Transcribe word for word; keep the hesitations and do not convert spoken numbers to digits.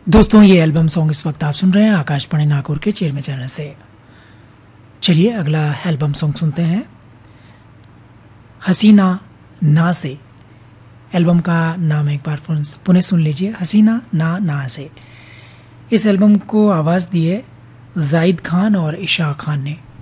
दोस्तों ये album song इस वक्त आप सुन रहे हैं आकाशवाणी नागौर के चेरमे चैनल से। चलिए अगला एल्बम सॉन्ग सुनते हैं हसीना ना से। एल्बम का नाम एक बार पुनः सुन लीजिए, हसीना ना ना से। इस एल्बम को आवाज़ दी है जाहिद खान और इशाक खान ने।